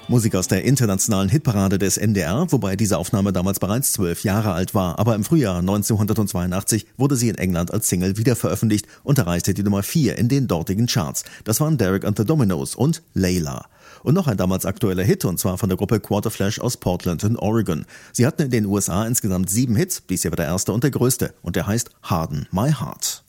Musik aus der internationalen Hitparade des NDR, wobei diese Aufnahme damals bereits 12 Jahre alt war. Aber im Frühjahr 1982 wurde sie in England als Single wiederveröffentlicht und erreichte die Nummer 4 in den dortigen Charts. Das waren Derek and the Dominos und Layla. Und noch ein damals aktueller Hit, und zwar von der Gruppe Quarterflash aus Portland in Oregon. Sie hatten in den USA insgesamt 7 Hits, dies hier war der erste und der größte, und der heißt Harden My Heart.